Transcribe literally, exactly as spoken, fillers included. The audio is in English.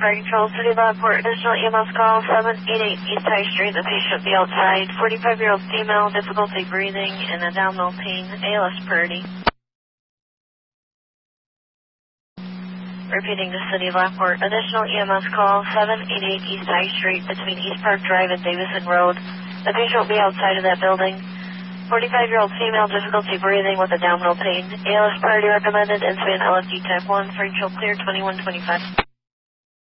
Fire Control, City of Lockport, additional E M S call, seven eight eight East High Street. The patient be outside, forty-five-year-old female, difficulty breathing, and abdominal pain, A L S priority. Repeating to City of Lockport, additional E M S call, seven eight eight East High Street, between East Park Drive and Davison Road. The patient will be outside of that building. forty-five-year-old female, difficulty breathing with abdominal pain. A L S priority recommended, incident L F D type one, Fire Control clear, twenty-one twenty-five.